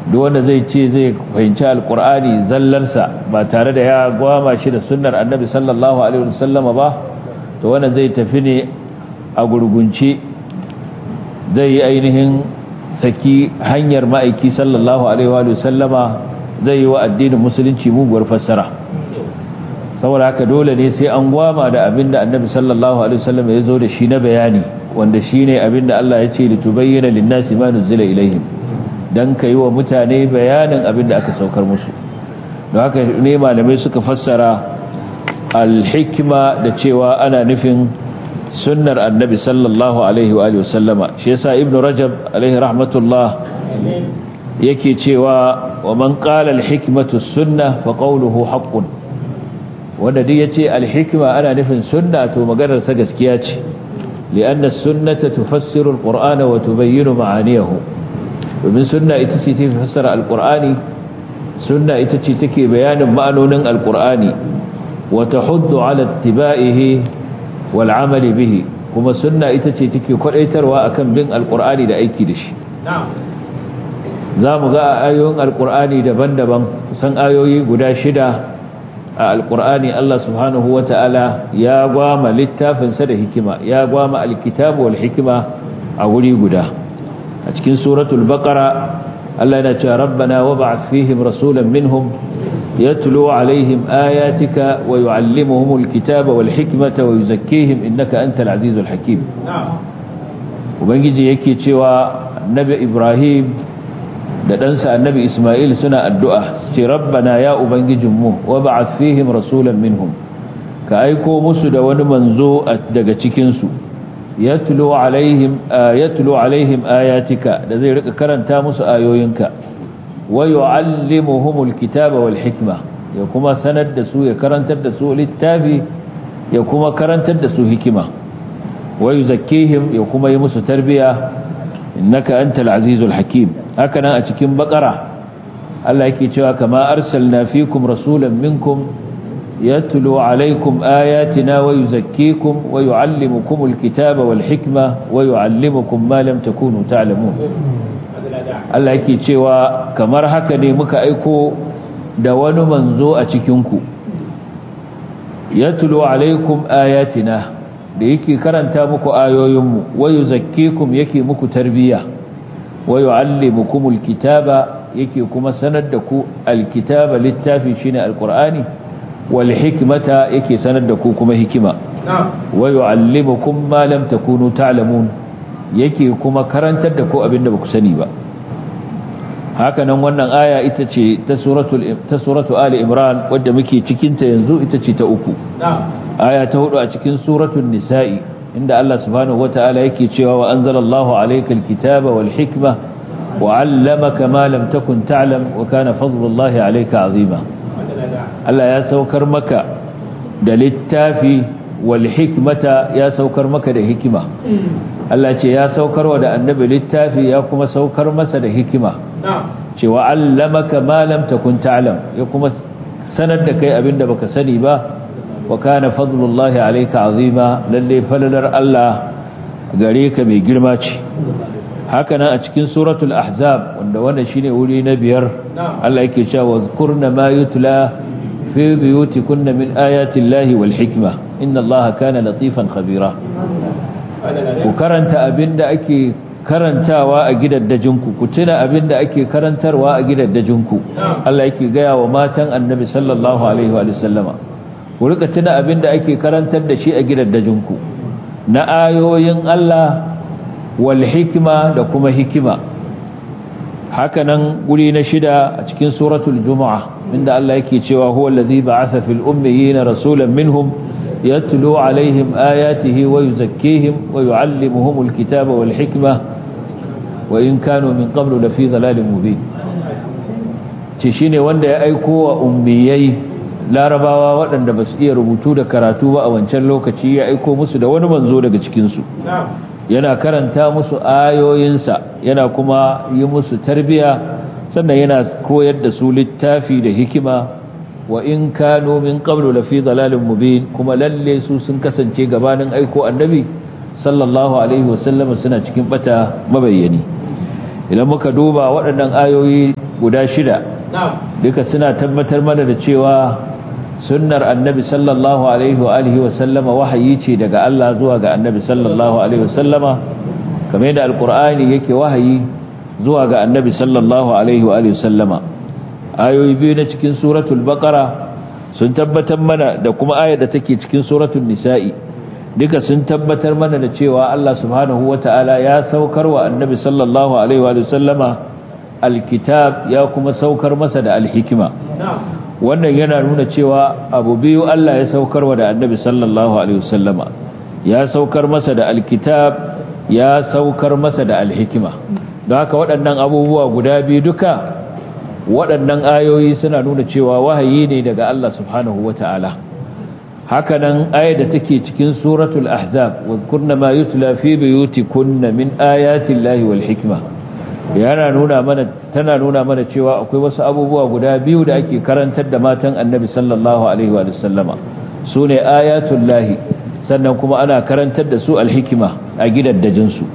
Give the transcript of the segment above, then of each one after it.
duk wanda zai ce zai fahimci alqur'ani zallarsa ba tare da ya gwama shi da sunnar annabi sallallahu alaihi wasallama ba to wannan zai tafi ne a gurgunce, zai yi ainihin saki hanyar ma'aiki sallallahu alaihi wasallama, zai yi wa addinin musulunci muguwar fassara. saboda haka dole ne sai an gwama da abinda annabi sallallahu alaihi wasallama ya zo da shi na bayani, wanda shine abinda Allah ya ce litubayyana lin-nasi ma nuzila ilaihim, dan kai wa mutane bayanin abinda aka saukar musu. don haka ne malamai suka fassara al-hikma da cewa ana nufin sunnar annabi sallallahu alaihi wa sallama. shi yasa ibnu rajab alaihi rahmatullah yake cewa wa man qala al-hikmatu sunnah fa qawluhu haqqun, wanda duk yace al-hikma ana nufin sunna to maganar sa gaskiya ce, lianna as-sunnata tufassiru al-qur'ana wa tubayyinu ma'aniyahu. domin sunna ita ce take fassara al-qur'ani, sunna ita ce take bayanin ma'anonin al-qur'ani wa tahuddu ala ittiba'ihi wal 'amali bihi, kuma sunna ita ce take kwadaitarwa akan bin al-qur'ani da aiki da shi. za mu ga ayoyin al-qur'ani daban-daban, kusan ayoyi guda 6 a al-qur'ani Allah subhanahu wata'ala ya gwama littafinsa da hikima, ya gwama al-kitabu wal hikima a wuri guda. a cikin suratul baqara Allah yana cewa rabbana wab'ath fihim rasulan minhum yatlu alaihim ayatika wa yuallimuhumul kitaba wal hikmata wa yuzakkihim innaka antal azizul hakim. ubangiji yake cewa annabi Ibrahim da ɗansa annabi Ismail suna addu'a ce rabbana ya ubangijinmu wab'ath fihim rasulan minhum, ka aiko musu da wani manzo daga cikinsu, yatlu alaihim ayatika, da zai rika karanta musu ayoyinka, wa yuallimuhumul kitaba wal hikma, ya kuma sanar da su, ya karantar da su littafi, ya kuma karantar da su hikima, wa yuzakkihim, ya kuma yi musu tarbiya, innaka antal azizul hakim. haka nan a cikin baqara Allah yake cewa kama arsalna fikum rasulan minkum yatlu alaykum ayatina wa yuzakkikum wa yuallimukumul kitaba wal hikma wa yuallimukum ma lam takunu ta'lamun. Allah yake cewa kamar haka ne muka aiko da wani manzo a cikin ku, yatlu alaykum ayatina, da yake karanta muku ayoyinmu, wa yuzakkikum, yake muku tarbiya, wa yuallimukumul kitaba, yake kuma sanar da ku alkitaba, littafi shine alqur'ani, wal hikmata, yake sanar da ku kuma hikima, wa yuallimukum ma lam takunu ta'lamun, yake kuma karantar da ku abinda baku sani ba. haka nan wannan aya ita ce ta suratu ali imran wadda muke cikin ta yanzu, ita ce ta 3. aya ta 4 a cikin suratul nisa'i, inda Allah subhanahu wataala yake cewa wa anzalallahu alaykal kitaba wal hikma wa 'allamaka ma lam takun ta'lam wa kana fadlullahi alayka 'azima. Allah ya saukar maka da littafi, wal hikmata, ya saukar maka da hikima. Allah ce ya saukarwa da annabi littafi, ya kuma saukar masa da hikima, cewa 'allamaka ma lam takun ta'lam, ya kuma sanar da kai abinda baka sani ba, wa kana fadlullahi alayka azima, lalle falalar Allah gare ka mai girma ce. haka nan a cikin suratul ahzab, wanda wannan shine wuri na 5, Allah yake cewa zkurna ma yutla fi buyutikunna min ayati llahi wal hikma inna Allaha kana latifan khabira. ku karanta abinda ake karantawa a gidaddajinku, ku tuna abinda ake karantarwa a gidaddajinku. Allah yake gaya wa matan annabi sallallahu alaihi wa sallama, ku rika tuna abinda ake karantar da shi a gidaddajinku na ayoyin Allah wal hikma, da kuma hikima. hakanan guri na 6 a cikin suratul jumu'ah, inda Allah yake cewa huwa allazi ba'atha fil ummiyina rasulan minhum yatlu alaihim ayatihi wa yuzakkihim wa yuallimuhumul kitaba wal hikma wa in kanu min qablu lafi dhalalin mubin. ce shine wanda ya aiko wa ummiyai larabawa waɗanda ba su iya rubutu da karatu ba a wancan lokaci, ya aiko musu da wani manzo daga cikinsu, yana karanta musu ayoyinsa, yana kuma yi musu tarbiya, sannan yana koyar da su littafi da hikima. wa in kanu min qablu lafi dalalin mubin, kuma lalle su sun kasance gabanin aiko annabi sallallahu alaihi wasallam suna cikin bata mabayyani. idan muka duba waɗannan ayoyi guda 6 duka suna tabbatar mana da cewa sunnar annabi sallallahu alaihi wa alihi wa sallama wahayi ce daga Allah zuwa ga annabi sallallahu alaihi wa sallama, kamar yadda alqur'ani yake wahayi zuwa ga annabi sallallahu alaihi wa alihi wa sallama. Ayoyi biyu na cikin suratul baqara sun tabbatar mana da kuma ayar da take cikin suratul nisa'i duka sun tabbatar mana da cewa Allah subhanahu wata'ala ya saukar wa annabi sallallahu alaihi wa sallama alkitab, ya kuma saukar masa da alhikima. Wannan yana nuna cewa abu biyu Allah ya saukar wa da annabi sallallahu alaihi wa sallama, ya saukar masa da alkitab, ya saukar masa da alhikima. don haka waɗannan abubuwa guda biyu duka waɗannan ayoyi suna nuna cewa wahayi ne daga Allah subhanahu wata'ala. haka nan ayar da take cikin suratul ahzab wadhkurna ma yutla fi buyutikunna min ayati llahi wal hikma, tana nuna mana cewa akwai wasu abubuwa guda biyu da ake karantar da matan annabi sallallahu alaihi wa sallama, sune ayatul lahi, sannan kuma ana karantar da su alhikima a gidaddajin su.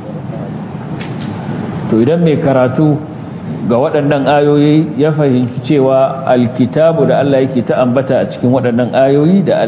to idan mai karatu ga waɗannan ayoyi ya fahimci cewa alkitabu da Allah yake ta ambata a cikin waɗannan ayoyi da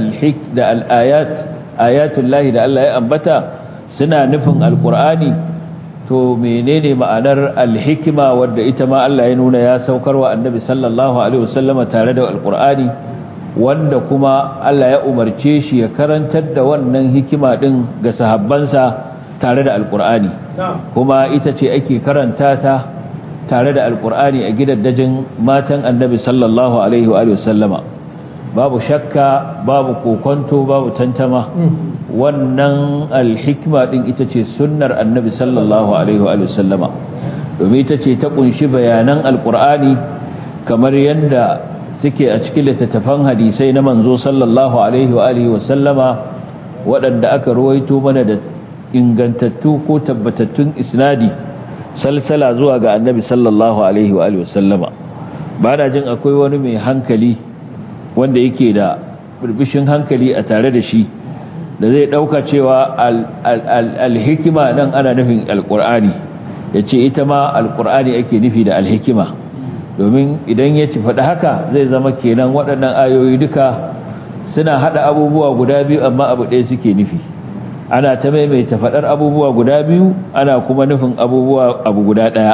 ayatul lahi da Allah ya ambata suna nufin alqur'ani, to menene ma'anar alhikima wadda ita ma Allah ya nuna ya saukarwa annabi sallallahu alaihi wasallama tare da alqur'ani, wanda kuma Allah ya umarce shi ya karantar da wannan hikima din ga sahabbansa tare da alqur'ani, kuma ita ce ake karanta ta tare da alqur'ani a gidaddajin matan annabi sallallahu alaihi wasallama. babu shakka, babu kokonto, babu tantama, wannan alhikma din ita ce sunnar annabi sallallahu alaihi wa sallama, domin ita ce ta kunshi bayanan alqur'ani kamar yanda suke a cikin littattafan hadisai na manzo sallallahu alaihi wa sallama, waɗanda aka ruwaito mana da ingantattu ko tabbatattun isnadi salsala zuwa ga annabi sallallahu alaihi wa sallama. ba na jin akwai wani mai hankali wanda yake da birbishin hankali a tare da shi da zai dauka cewa alhikima nan ana nufin alqur'ani, yace ita ma alqur'ani ake nufi da alhikima, domin idan ya ci faɗa haka zai zama kenan waɗannan ayoyi duka suna hada abubuwa guda biyu amma abu ɗaya suke nufi. ana ta maimaita faɗar abubuwa guda biyu, ana kuma nufin abu guda ɗaya,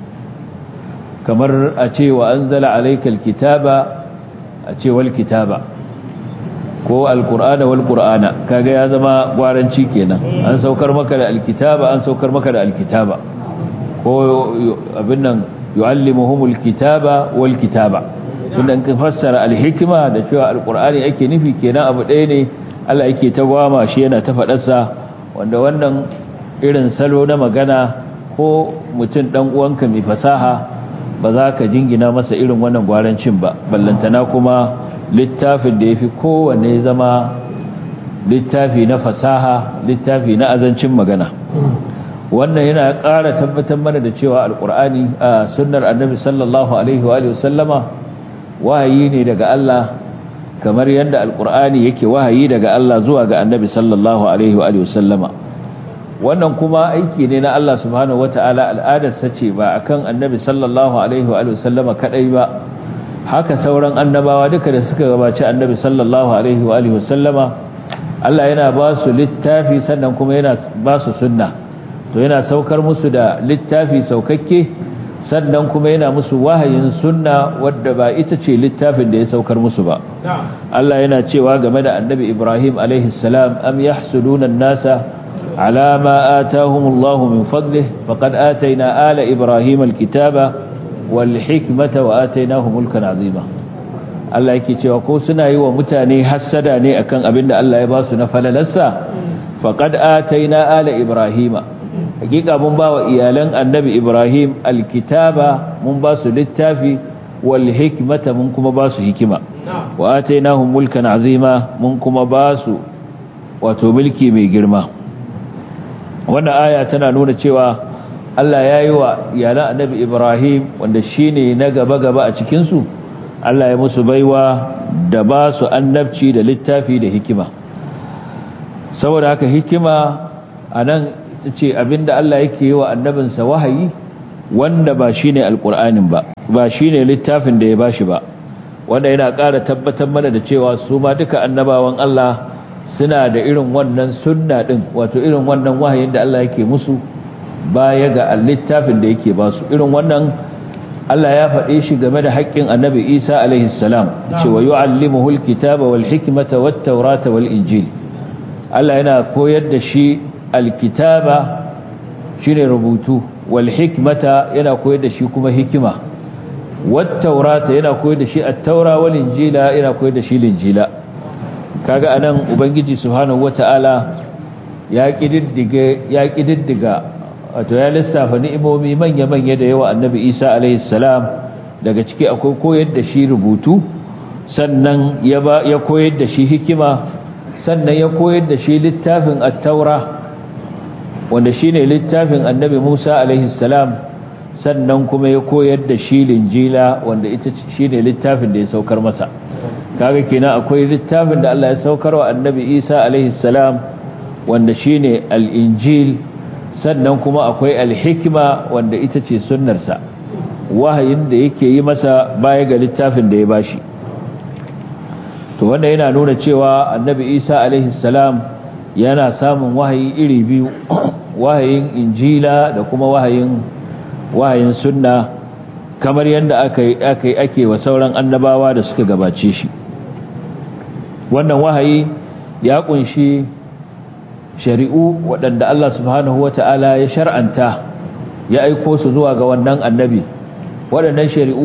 kamar a ce wa anzala alaykal kitaba, a ce wal kitaba, ko alqur'ana wal qur'ana, kaga ya zama gwaranci kenan. an saukar maka da alkitaba, an saukar maka da alkitaba, ko abin nan yuallimuhumul kitaba wal kitaba. tunda an fassara alhikma da cewa alqur'ani ake nufi, kenan abu ɗaya ne Allah yake ta gwama shi yana ta faɗarsa, wanda wannan irin salo na magana ko mutum dan uwanka mai fasaha ba za ka jingina masa irin wannan gwarancin ba, ballantana kuma littafin da ya fi kowane zama littafi na fasaha, littafi na azancin magana. wannan yana ƙara tabbatar mana da cewa alƙur'ani a sunnar annabi sallallahu alaihi wa sallama wahayi ne daga Allah, kamar yadda alƙur'ani yake wahayi daga Allah zuwa ga annabi sallallahu alaihi wa sallama. wannan kuma aiki ne na Allah subhanahu wata'ala, al'adarsa ce ba akan annabi sallallahu alaihi wa sallama kadai ba, haka sauran annabawa duka da suka gabaci annabi sallallahu alaihi wa sallama. Allah yana ba su littafi, sannan kuma yana ba su sunna, to yana saukar musu da littafi saukakke, sannan kuma yana musu wahayin sunna wadda ba ita ce littafin da ya saukar musu ba. Allah yana cewa game da annabi Ibrahim alaihi salam, am yahsuduna an-nasa على ما آتاهم الله من فضله فقد آتينا آل إبراهيم الكتاب والحكمة وآتيناهم ملكا عظيما. Allah yake cewa ko suna yi wa mutane hassada ne akan abin da Allah ya ba su na falalarsa, faqad ataina ala ibrahima, hakika mun ba wa iyalan annabi Ibrahim alkitaba, mun ba su littafi, wal hikmata, mun kuma ba su hikima, wa atainahum mulkan azima, mun kuma ba su wato mulki mai girma. wannan aya tana nuna cewa Allah ya yi wa iyalan annabi Ibrahim, wanda shine na gaba-gaba a cikinsu, Allah ya musu baiwa da ba su annabci da littafi da hikima. saboda haka hikima a nan ce abinda Allah yake yi wa annabinsa wahayi, wanda ba shine alqur'anin ba shine littafin da ya bashi ba, wanda yana ƙara tabbatar mana da cewa su ma duka annabawan Allah suna da irin wannan sunna din, wato irin wannan wahayin da Allah yake musu baya ga littafin da yake ba su. Irin wannan Allah ya faɗe shi game da haƙƙin annabi Isa alaihi salam, cewa yu'allimuhul kitaba wal hikmata wat tawrata wal injil. Allah yana koyar da shi alkitaba shine rubutu, wal hikmata yana koyar da shi kuma hikima, wat tawrata yana koyar da shi at-taura wal injila yana koyar da shi linjila. Kaga anan ubangiji subhanahu wataala ya kididdiga wato ya lissafa ni'imomi manya-manya da yawa annabi Isa alaihi salam. Daga ciki akwai koyar da shi rubutu, sannan ya koyar da shi hikima, sannan ya koyar da shi littafin at-taura wanda shine littafin annabi Musa alaihi salam, sannan kuma ya koyar da shi linjila wanda ita shine littafin da ya saukar masa. Kaga kenan akwai littafin da Allah ya saukar wa annabi Isa alaihi salam wanda shine al-injil, sannan kuma akwai al-hikma wanda ita ce sunnarsa, wahayin da yake yi masa baya ga littafin da ya bashi. To wanda yana nuna cewa annabi Isa alaihi salam yana samun wahayi iri biyu, wahayin injila da kuma wahayin sunna, kamar yadda ake wa sauran annabawa da suka gabace shi. Wannan wahayi ya kunshi shari'u waɗanda Allah subhanahu wata'ala ya shar'anta ya aiko su zuwa ga wannan annabi. Waɗannan shari'u